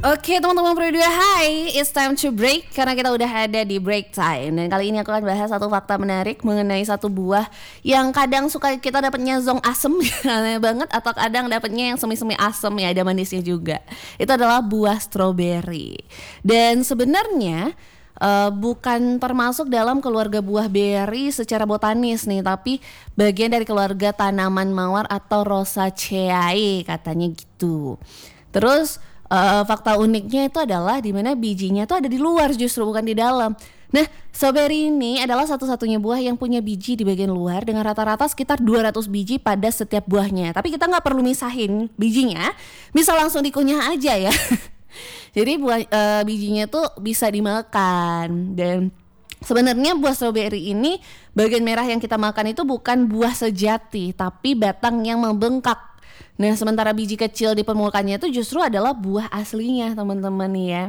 Oke teman-teman berdua, hai, it's time to break karena kita udah ada di break time. Dan kali ini aku akan bahas satu fakta menarik mengenai satu buah yang kadang suka kita dapatnya zong asem, aneh banget, atau kadang dapatnya yang semi-semi asem ya, ada manisnya juga. Itu adalah buah stroberi. Dan sebenarnya bukan termasuk dalam keluarga buah beri secara botanis nih, tapi bagian dari keluarga tanaman mawar atau Rosaceae katanya gitu. Terus fakta uniknya itu adalah di mana bijinya itu ada di luar justru bukan di dalam. Nah, stroberi ini adalah satu-satunya buah yang punya biji di bagian luar dengan rata-rata sekitar 200 biji pada setiap buahnya. Tapi kita nggak perlu misahin bijinya, bisa langsung dikunyah aja ya. Jadi bijinya tuh bisa dimakan. Dan sebenarnya buah stroberi ini bagian merah yang kita makan itu bukan buah sejati, tapi batang yang membengkak. Nah, sementara biji kecil di permukaannya itu justru adalah buah aslinya, teman-teman ya.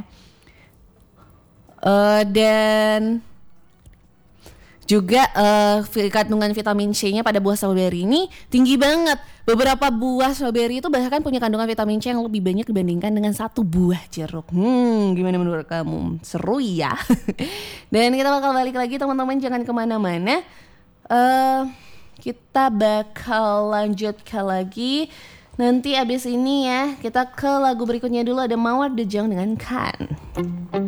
Dan juga kandungan vitamin C-nya pada buah stroberi ini tinggi banget. Beberapa buah stroberi itu bahkan punya kandungan vitamin C yang lebih banyak dibandingkan dengan satu buah jeruk. Gimana menurut kamu? Seru ya? Dan kita bakal balik lagi, teman-teman, jangan kemana-mana. Kita bakal lanjutkan lagi nanti abis ini ya. Kita ke lagu berikutnya dulu, ada Mawar De Jong dengan Kan.